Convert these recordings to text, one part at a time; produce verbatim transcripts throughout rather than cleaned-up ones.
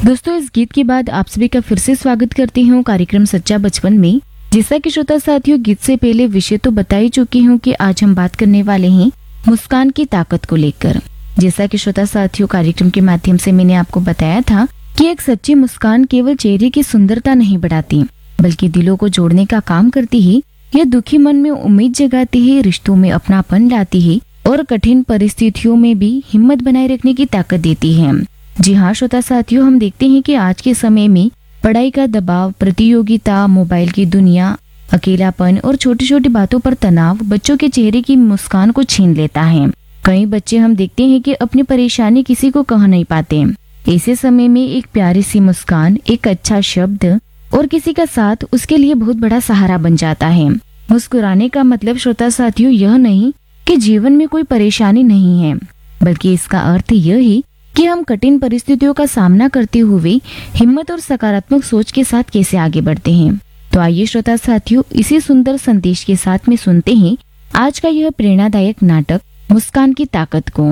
दोस्तों, इस गीत के बाद आप सभी का फिर से स्वागत करती हूँ कार्यक्रम सच्चा बचपन में। जैसा कि श्रोता साथियों, गीत से पहले विषय तो बता ही चुकी हूँ कि आज हम बात करने वाले हैं मुस्कान की ताकत को लेकर। जैसा कि श्रोता साथियों, कार्यक्रम के माध्यम से मैंने आपको बताया था कि एक सच्ची मुस्कान केवल चेहरे की सुंदरता नहीं बढ़ाती, बल्कि दिलों को जोड़ने का काम करती है। यह दुखी मन में उम्मीद जगाती है, रिश्तों में अपनापन लाती है और कठिन परिस्थितियों में भी हिम्मत बनाए रखने की ताकत देती है। जी हाँ श्रोता साथियों, हम देखते हैं कि आज के समय में पढ़ाई का दबाव, प्रतियोगिता, मोबाइल की दुनिया, अकेलापन और छोटी छोटी बातों पर तनाव बच्चों के चेहरे की मुस्कान को छीन लेता है। कई बच्चे हम देखते हैं कि अपनी परेशानी किसी को कह नहीं पाते। ऐसे समय में एक प्यारी सी मुस्कान, एक अच्छा शब्द और किसी का साथ उसके लिए बहुत बड़ा सहारा बन जाता है। मुस्कुराने का मतलब श्रोता साथियों यह नहीं कि जीवन में कोई परेशानी नहीं है, बल्कि इसका अर्थ यह है कि हम कठिन परिस्थितियों का सामना करते हुए हिम्मत और सकारात्मक सोच के साथ कैसे आगे बढ़ते हैं। तो आइए श्रोता साथियों, इसी सुंदर संदेश के साथ में सुनते हैं आज का यह प्रेरणादायक नाटक मुस्कान की ताकत को।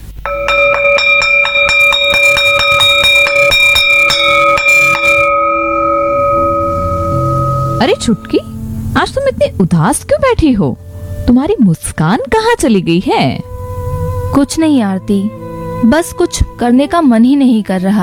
अरे छुटकी, आज तुम इतनी उदास क्यों बैठी हो? तुम्हारी मुस्कान कहाँ चली गई है? कुछ नहीं आरती, बस कुछ करने का मन ही नहीं कर रहा।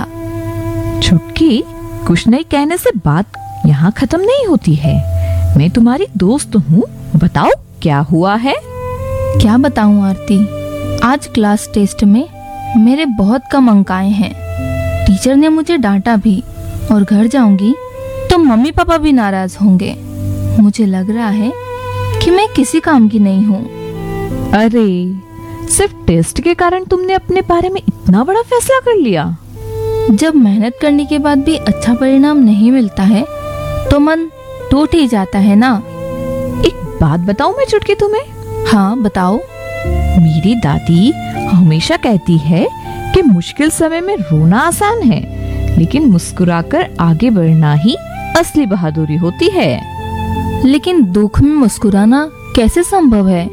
छुटकी, कुछ नहीं कहने से बात यहाँ खत्म नहीं होती है। मैं तुम्हारी दोस्त हूँ, बताओ क्या हुआ है? क्या बताऊँ आरती, आज क्लास टेस्ट में मेरे बहुत कम अंक आए हैं। टीचर ने मुझे डांटा भी और घर जाऊंगी तो मम्मी पापा भी नाराज होंगे। मुझे लग रहा है कि मैं किसी काम की नहीं हूँ। अरे, सिर्फ टेस्ट के कारण तुमने अपने बारे में इतना बड़ा फैसला कर लिया? जब मेहनत करने के बाद भी अच्छा परिणाम नहीं मिलता है तो मन टूट ही जाता है ना। एक बात बताऊं मैं छुटकी तुम्हें? हाँ बताओ। मेरी दादी हमेशा कहती है कि मुश्किल समय में रोना आसान है, लेकिन मुस्कुराकर आगे बढ़ना ही असली बहादुरी होती है। लेकिन दुख में मुस्कुराना कैसे संभव है?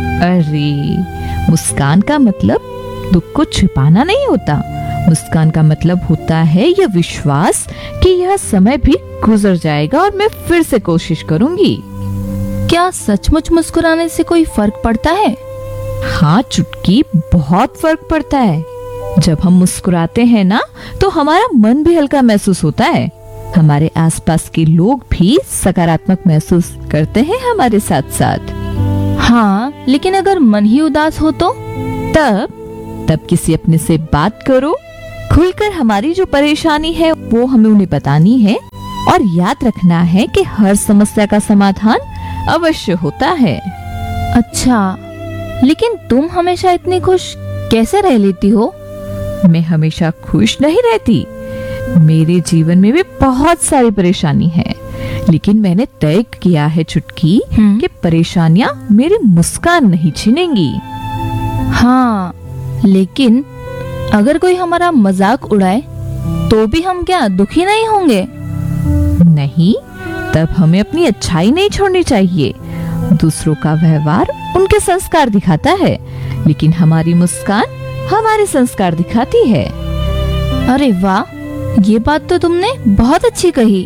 अरे, मुस्कान का मतलब दुख को छिपाना नहीं होता। मुस्कान का मतलब होता है यह विश्वास कि यह समय भी गुजर जाएगा और मैं फिर से कोशिश करूंगी। क्या सचमुच मुस्कुराने से कोई फर्क पड़ता है? हाँ चुटकी, बहुत फर्क पड़ता है। जब हम मुस्कुराते हैं ना, तो हमारा मन भी हल्का महसूस होता है। हमारे आसपास के लोग भी सकारात्मक महसूस करते हैं हमारे साथ साथ। हाँ, लेकिन अगर मन ही उदास हो तो? तब तब किसी अपने से बात करो, खुलकर हमारी जो परेशानी है वो हमें उन्हें बतानी है, और याद रखना है कि हर समस्या का समाधान अवश्य होता है। अच्छा, लेकिन तुम हमेशा इतनी खुश कैसे रह लेती हो? मैं हमेशा खुश नहीं रहती। मेरे जीवन में भी बहुत सारी परेशानी है, लेकिन मैंने तय किया है छुटकी कि परेशानियां मेरी मुस्कान नहीं छीनेंगी। हाँ, लेकिन अगर कोई हमारा मजाक उड़ाए तो भी हम क्या दुखी नहीं होंगे? नहीं, तब हमें अपनी अच्छाई नहीं छोड़नी चाहिए। दूसरों का व्यवहार उनके संस्कार दिखाता है, लेकिन हमारी मुस्कान हमारे संस्कार दिखाती है। अरे वाह, ये बात तो तुमने बहुत अच्छी कही।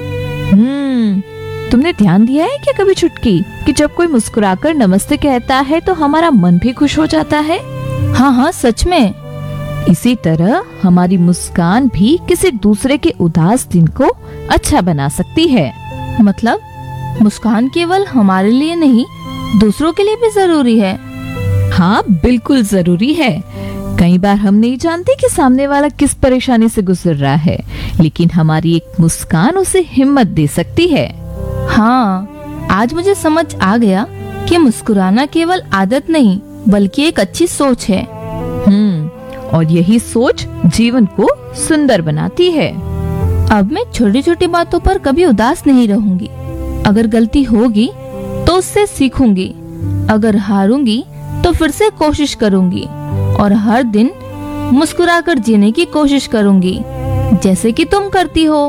हम्म, तुमने ध्यान दिया है क्या कभी छुटकी कि जब कोई मुस्कुराकर नमस्ते कहता है तो हमारा मन भी खुश हो जाता है? हाँ हाँ, सच में। इसी तरह हमारी मुस्कान भी किसी दूसरे के उदास दिन को अच्छा बना सकती है। मतलब मुस्कान केवल हमारे लिए नहीं, दूसरों के लिए भी जरूरी है। हाँ, बिल्कुल जरूरी है। कई बार हम नहीं जानते कि सामने वाला किस परेशानी से गुजर रहा है, लेकिन हमारी एक मुस्कान उसे हिम्मत दे सकती है। हाँ, आज मुझे समझ आ गया कि मुस्कुराना केवल आदत नहीं, बल्कि एक अच्छी सोच है। हम्म, और यही सोच जीवन को सुंदर बनाती है। अब मैं छोटी छोटी बातों पर कभी उदास नहीं रहूंगी। अगर गलती होगी तो उससे सीखूंगी, अगर हारूंगी तो फिर से कोशिश करूंगी, और हर दिन मुस्कुराकर जीने की कोशिश करूंगी, जैसे कि तुम करती हो।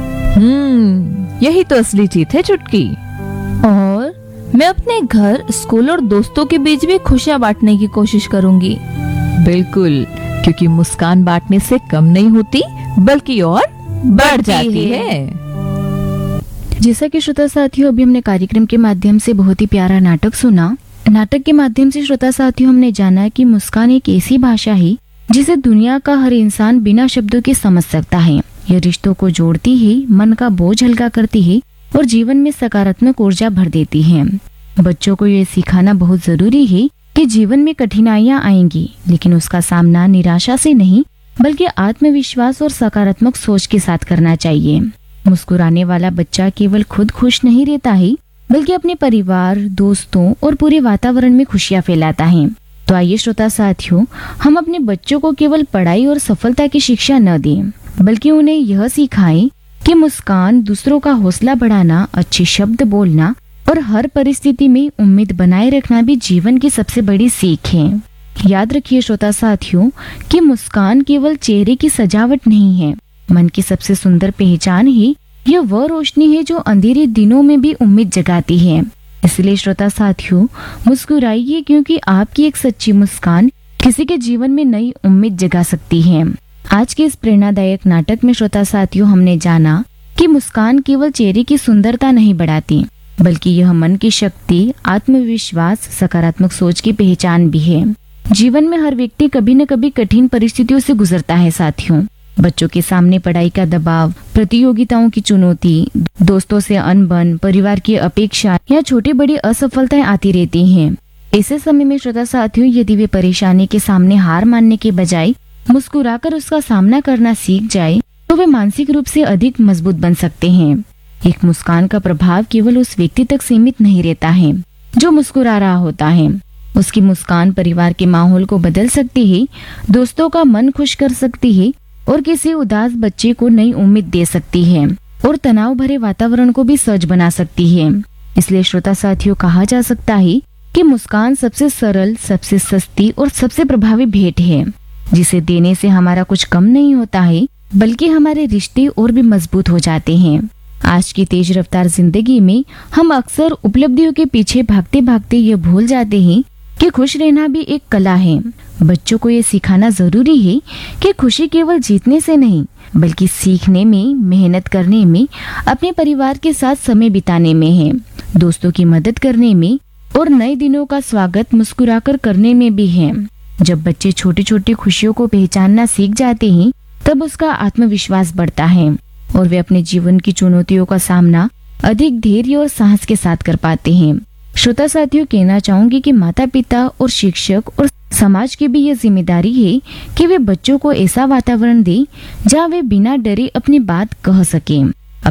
हम्म, यही तो असली जीत है चुटकी। और मैं अपने घर, स्कूल और दोस्तों के बीच भी खुशियाँ बांटने की कोशिश करूंगी। बिल्कुल, क्योंकि मुस्कान बांटने से कम नहीं होती बल्कि और बढ़ जाती है। जैसा कि श्रोता साथियों अभी हमने कार्यक्रम के माध्यम से बहुत ही प्यारा नाटक सुना। नाटक के माध्यम से श्रोता साथियों हमने जाना कि मुस्कान एक ऐसी भाषा है जिसे दुनिया का हर इंसान बिना शब्दों के समझ सकता है। यह रिश्तों को जोड़ती है, मन का बोझ हल्का करती है और जीवन में सकारात्मक ऊर्जा भर देती है। बच्चों को ये सिखाना बहुत जरूरी है कि जीवन में कठिनाइयां आएंगी, लेकिन उसका सामना निराशा से नहीं बल्कि आत्मविश्वास और सकारात्मक सोच के साथ करना चाहिए। मुस्कुराने वाला बच्चा केवल खुद खुश नहीं रहता है बल्कि अपने परिवार, दोस्तों और पूरे वातावरण में खुशियां फैलाता है। तो आइए श्रोता साथियों, हम अपने बच्चों को केवल पढ़ाई और सफलता की शिक्षा न दें बल्कि उन्हें यह सिखाएं कि मुस्कान, दूसरों का हौसला बढ़ाना, अच्छे शब्द बोलना और हर परिस्थिति में उम्मीद बनाए रखना भी जीवन की सबसे बड़ी सीख है। याद रखिए श्रोता साथियों कि मुस्कान केवल चेहरे की सजावट नहीं है, मन की सबसे सुंदर पहचान है। यह वह रोशनी है जो अंधेरे दिनों में भी उम्मीद जगाती है। इसलिए श्रोता साथियों, मुस्कुराइए क्योंकि आपकी एक सच्ची मुस्कान किसी के जीवन में नई उम्मीद जगा सकती है। आज के इस प्रेरणादायक नाटक में श्रोता साथियों हमने जाना कि मुस्कान केवल चेहरे की सुंदरता नहीं बढ़ाती बल्कि यह मन की शक्ति, आत्मविश्वास, सकारात्मक सोच की पहचान भी है। जीवन में हर व्यक्ति कभी न कभी कठिन परिस्थितियों से गुजरता है साथियों। बच्चों के सामने पढ़ाई का दबाव, प्रतियोगिताओं की चुनौती, दोस्तों से अनबन, परिवार की अपेक्षा या छोटी बड़ी असफलताएं आती रहती हैं। ऐसे समय में श्रोता साथियों, यदि वे परेशानी के सामने हार मानने के बजाय मुस्कुराकर उसका सामना करना सीख जाए तो वे मानसिक रूप से अधिक मजबूत बन सकते हैं। एक मुस्कान का प्रभाव केवल उस व्यक्ति तक सीमित नहीं रहता है जो मुस्कुरा रहा होता है। उसकी मुस्कान परिवार के माहौल को बदल सकती है, दोस्तों का मन खुश कर सकती है और किसी उदास बच्चे को नई उम्मीद दे सकती है और तनाव भरे वातावरण को भी सहज बना सकती है। इसलिए श्रोता साथियों, कहा जा सकता है कि मुस्कान सबसे सरल, सबसे सस्ती और सबसे प्रभावी भेंट है, जिसे देने से हमारा कुछ कम नहीं होता है बल्कि हमारे रिश्ते और भी मजबूत हो जाते हैं। आज की तेज रफ्तार जिंदगी में हम अक्सर उपलब्धियों के पीछे भागते भागते ये भूल जाते हैं कि खुश रहना भी एक कला है। बच्चों को ये सिखाना जरूरी है कि खुशी केवल जीतने से नहीं बल्कि सीखने में, मेहनत करने में, अपने परिवार के साथ समय बिताने में है, दोस्तों की मदद करने में और नए दिनों का स्वागत मुस्कुराकर करने में भी है। जब बच्चे छोटी छोटी खुशियों को पहचानना सीख जाते हैं तब उसका आत्मविश्वास बढ़ता है और वे अपने जीवन की चुनौतियों का सामना अधिक धैर्य और साहस के साथ कर पाते हैं। श्रोता साथियों, कहना चाहूंगी कि माता पिता और शिक्षक और समाज की भी ये जिम्मेदारी है कि वे बच्चों को ऐसा वातावरण दें जहाँ वे बिना डरे अपनी बात कह सकें।